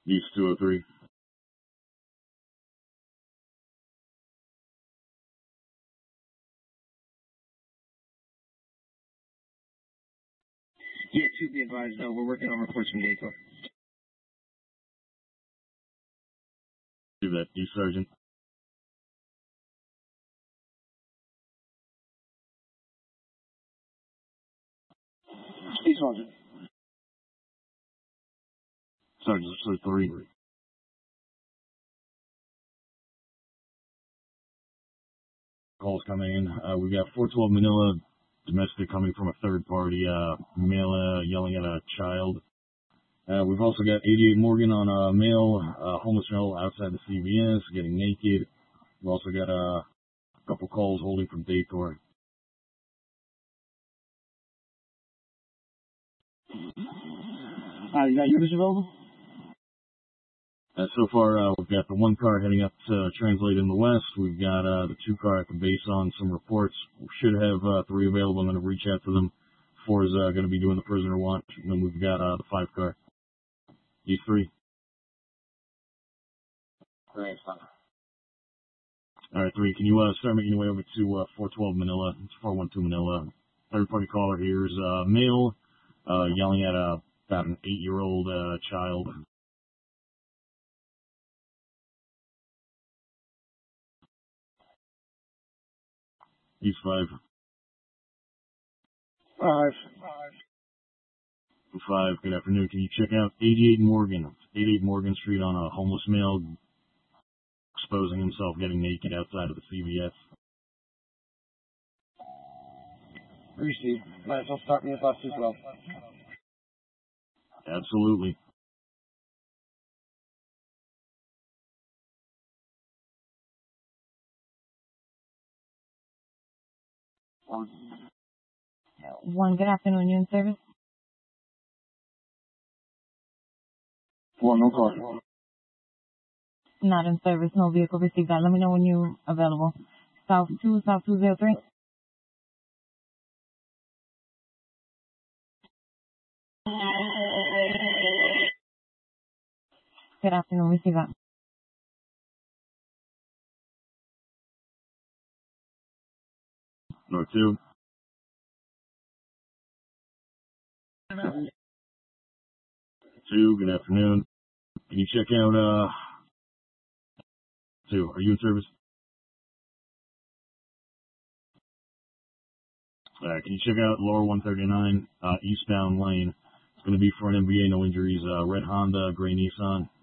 East 203. Yeah, to be advised, though, we're working on reports from Dayton. Do that, East Sergeant. East Sergeant. Sergeant, 3. Calls coming in. We got 412 Manila, domestic coming from a third party, male yelling at a child. We've also got 88 Morgan on a male, homeless male outside the CVS, getting naked. We've also got a couple calls holding from Dayton. You got units available? So far, we've got the 1 car heading up to Translate in the west. We've got the 2 car at the base on some reports. We should have 3 available. I'm going to reach out to them. 4 is going to be doing the prisoner watch. And then we've got the 5 car. These 3. Great. All right, 3. Can you start making your way over to 412 Manila? It's 412 Manila. Third party caller here is male yelling at about an 8-year-old child. He's 5. 5. Good afternoon. Can you check out 88 Morgan? 88 Morgan Street on a homeless male exposing himself, getting naked outside of the CVS. Received. Might as well start me with us as well. Absolutely. One, good afternoon, Union Service. 4, no call. Not in service, no vehicle received that. Let me know when you're available. South 203. Good afternoon, receive that. North 2. 2, good afternoon. Can you check out 2? Are you in service? Can you check out Lower 139 eastbound lane? It's going to be for an MVA, no injuries. Red Honda, gray Nissan.